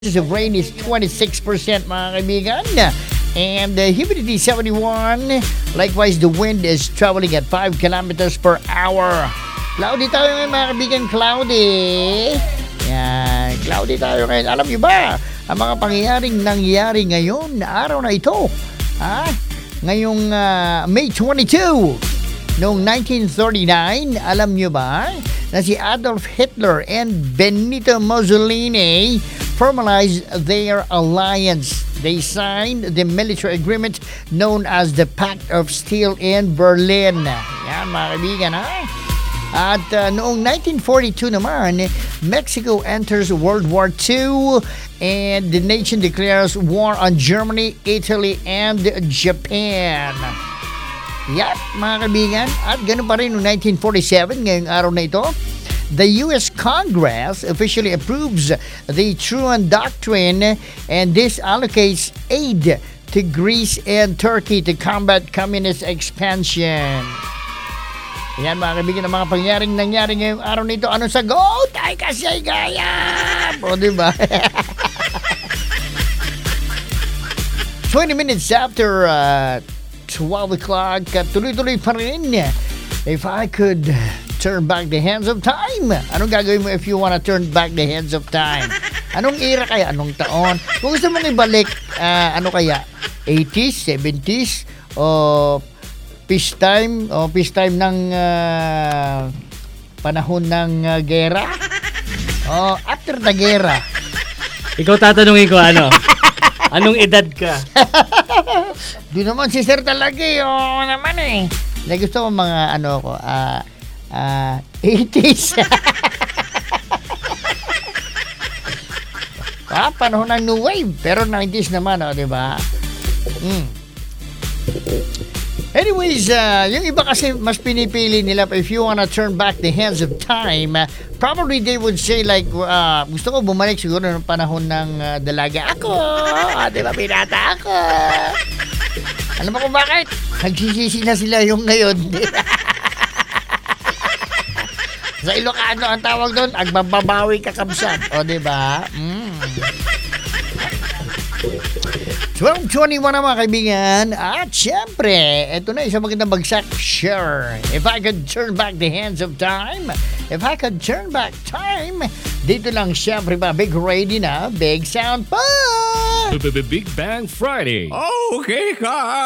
of rain is 26% mga kaibigan. And the humidity 71. Likewise, the wind is traveling at 5 kilometers per hour. Cloudy tayo ngayon mga kaibigan, cloudy. Yan, cloudy tayo ngayon. Alam niyo ba, ang mga pangyayaring nangyari ngayon na araw na ito? Ngayong May 22, noong 1939, alam niyo ba na si Adolf Hitler and Benito Mussolini formalized their alliance. They signed the military agreement known as the Pact of Steel in Berlin. Yan mga kaibigan At noong 1942 naman, Mexico enters World War II and the nation declares war on Germany, Italy, and Japan. Yan mga kaibigan. At ganun pa rin noong 1947, ngayong araw na ito, the U.S. Congress officially approves the Truman Doctrine, and this allocates aid to Greece and Turkey to combat communist expansion. Yan mga kaibigan, ang mga pangyaring nangyari ngayong araw nito. Anong sagot? Ay kasi gaya! O diba? 20 minutes after 12 o'clock, tuloy-tuloy pa rin. If I could turn back the hands of time. Anong gagawin mo if you wanna turn back the hands of time? Anong era kaya? Anong taon? Kung gusto mong ibalik, ano kaya? 80s, 70s, o peace time ng panahon ng gera? O after the gera? Ikaw tatanungin ko ano? Anong edad ka? Di naman si Sir talaga o naman gusto mo mga ano ko, 80s. Panahon ng new wave. Pero 90s naman, di ba? Anyways, yung iba kasi mas pinipili nila, if you wanna turn back the hands of time, probably they would say like, gusto ko bumalik siguro ng panahon ng dalaga ako. Di ba, pinata ako. Alam mo kung bakit? Nagsisisi na sila yung ngayon. Sa Ilocano ang tawag doon, agbababawi kakabsat. O, diba? 12:21 na mga kaibigan. At syempre, ito na isang magandang bagsak. Sure. If I could turn back the hands of time, if I could turn back time, dito lang syempre ba, big ready na, big sound pa! Big Bang Friday. Okay ka.